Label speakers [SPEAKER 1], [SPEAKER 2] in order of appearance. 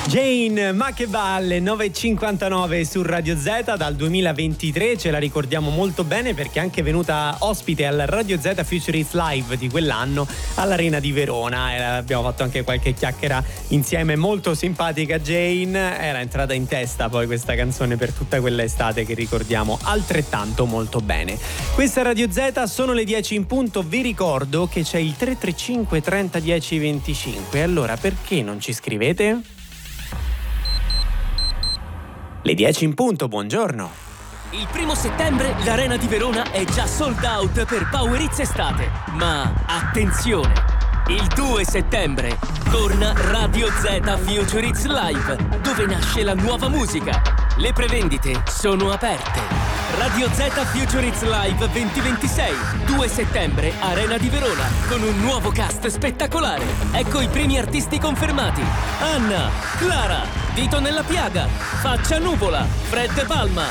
[SPEAKER 1] Jane, ma che balle, 9.59 su Radio Z dal 2023, ce la ricordiamo molto bene perché è anche venuta ospite al Radio Z Future Hits Live di quell'anno all'Arena di Verona e abbiamo fatto anche qualche chiacchiera insieme, molto simpatica Jane, era entrata in testa poi questa canzone per tutta quell'estate che ricordiamo altrettanto molto bene. Questa è Radio Z, sono le 10 in punto, vi ricordo che c'è il 335 30 10 25, allora perché non ci scrivete? Le 10 in punto, buongiorno.
[SPEAKER 2] Il 1° settembre l'Arena di Verona è già sold out per Power Hits Estate. Ma attenzione! Il 2 settembre torna Radio Z Future Hits Live, dove nasce la nuova musica. Le prevendite sono aperte. Radio Z Future Hits Live 2026, 2 settembre, Arena di Verona, con un nuovo cast spettacolare. Ecco i primi artisti confermati: Anna, Clara, Dito nella piaga, Faccia Nuvola, Fred De Palma,